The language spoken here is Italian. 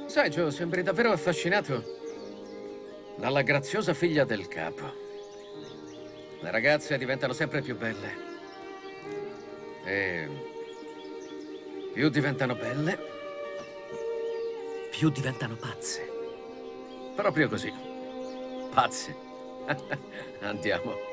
Sai, Joe, sembri davvero affascinato dalla graziosa figlia del capo. Le ragazze diventano sempre più belle. E più diventano belle, Più diventano pazze. proprio così. Pazze. Andiamo.